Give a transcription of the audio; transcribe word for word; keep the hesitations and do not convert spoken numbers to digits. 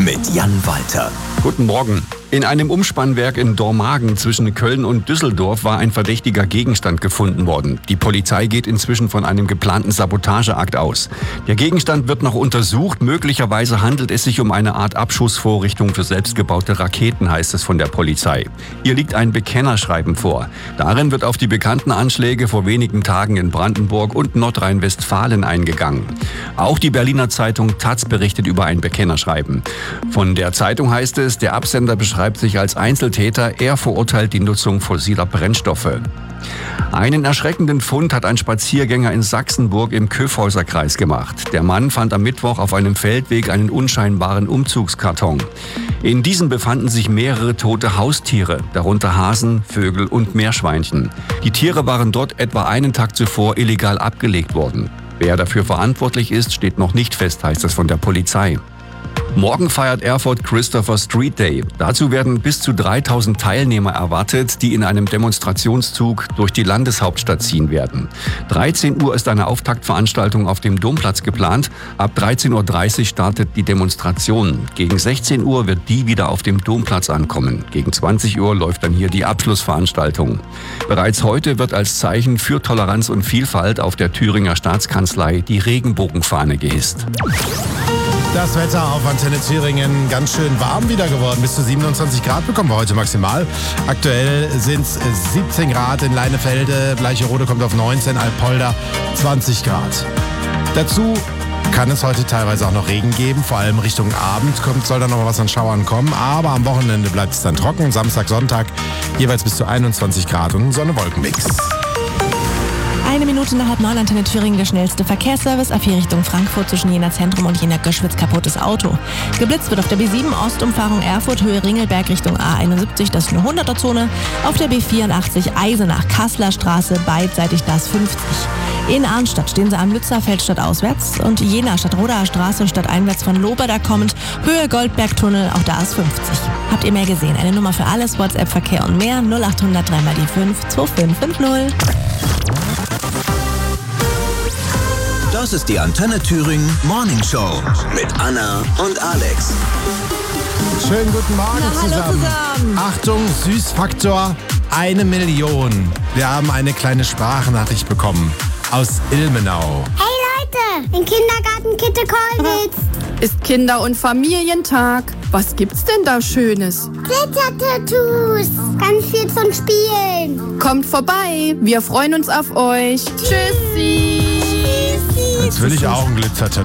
mit Jan Walter. Guten Morgen. In einem Umspannwerk in Dormagen zwischen Köln und Düsseldorf war ein verdächtiger Gegenstand gefunden worden. Die Polizei geht inzwischen von einem geplanten Sabotageakt aus. Der Gegenstand wird noch untersucht. Möglicherweise handelt es sich um eine Art Abschussvorrichtung für selbstgebaute Raketen, heißt es von der Polizei. Ihr liegt ein Bekennerschreiben vor. Darin wird auf die bekannten Anschläge vor wenigen Tagen in Brandenburg und Nordrhein-Westfalen eingegangen. Auch die Berliner Zeitung Taz berichtet über ein Bekennerschreiben. Von der Zeitung heißt es, der Absender beschreibt sich als Einzeltäter, er verurteilt die Nutzung fossiler Brennstoffe. Einen erschreckenden Fund hat ein Spaziergänger in Sachsenburg im Kyffhäuserkreis gemacht. Der Mann fand am Mittwoch auf einem Feldweg einen unscheinbaren Umzugskarton. In diesem befanden sich mehrere tote Haustiere, darunter Hasen, Vögel und Meerschweinchen. Die Tiere waren dort etwa einen Tag zuvor illegal abgelegt worden. Wer dafür verantwortlich ist, steht noch nicht fest, heißt es von der Polizei. Morgen feiert Erfurt Christopher Street Day. Dazu werden bis zu dreitausend Teilnehmer erwartet, die in einem Demonstrationszug durch die Landeshauptstadt ziehen werden. dreizehn Uhr ist eine Auftaktveranstaltung auf dem Domplatz geplant. Ab dreizehn Uhr dreißig startet die Demonstration. Gegen sechzehn Uhr wird die wieder auf dem Domplatz ankommen. Gegen zwanzig Uhr läuft dann hier die Abschlussveranstaltung. Bereits heute wird als Zeichen für Toleranz und Vielfalt auf der Thüringer Staatskanzlei die Regenbogenfahne gehisst. Das Wetter auf Antenne Thüringen ganz schön warm wieder geworden. Bis zu siebenundzwanzig Grad bekommen wir heute maximal. Aktuell sind es siebzehn Grad in Leinefelde. Bleicherode kommt auf neunzehn, Alpolder zwanzig Grad. Dazu kann es heute teilweise auch noch Regen geben. Vor allem Richtung Abend kommt, soll da noch mal was an Schauern kommen. Aber am Wochenende bleibt es dann trocken. Samstag, Sonntag jeweils bis zu einundzwanzig Grad und ein Sonne-Wolken-Mix. Eine Minute nach halb neun, Antenne Thüringen, der schnellste Verkehrsservice. A vier Richtung Frankfurt zwischen Jena Zentrum und Jena Göschwitz, kaputtes Auto. Geblitzt wird auf der B sieben Ostumfahrung Erfurt, Höhe Ringelberg Richtung A einundsiebzig, das ist eine hunderter-Zone. Auf der B vierundachtzig Eisenach, Kasseler Straße, beidseitig das fünfzig. In Arnstadt stehen sie am Lützerfeld stadtauswärts und Jena Stadtrodaer Straße stadteinwärts von Loberda kommend, Höhe Goldbergtunnel, auch da ist fünfzig. Habt ihr mehr gesehen? Eine Nummer für alles, WhatsApp, Verkehr und mehr, null acht null null drei mal die fünf zwei fünf fünf null. Das ist die Antenne Thüringen Morning Show mit Anna und Alex. Schönen guten Morgen Na, hallo zusammen. zusammen. Achtung, Süßfaktor eine Million. Wir haben eine kleine Sprachnachricht bekommen aus Ilmenau. Hey Leute, im Kindergarten Kitte Kollwitz. Ist Kinder- und Familientag. Was gibt's denn da Schönes? Glitzer-Tattoos. Ganz viel zum Spielen. Kommt vorbei, wir freuen uns auf euch. Tschüssi. Jetzt will ich auch ein Glitzer-Tattoo.